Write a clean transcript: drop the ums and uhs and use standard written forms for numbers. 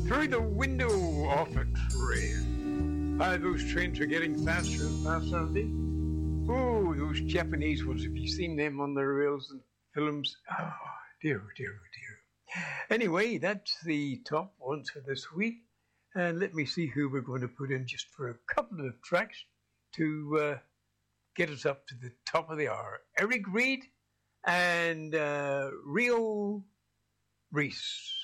through the window of a train. Those trains are getting faster and faster, aren't they? Oh, those Japanese ones. Have you seen them on the rails and films? Oh, dear, dear, dear. Anyway, that's the top ones for this week. And let me see who we're going to put in just for a couple of tracks to get us up to the top of the hour. Eric Reid and Rio Reese.